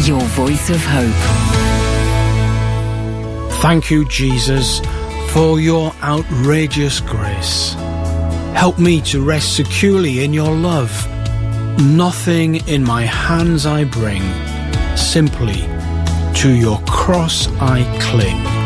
your voice of hope. Thank you, Jesus, for your outrageous grace. Help me to rest securely in your love. Nothing in my hands I bring, simply to your cross I cling.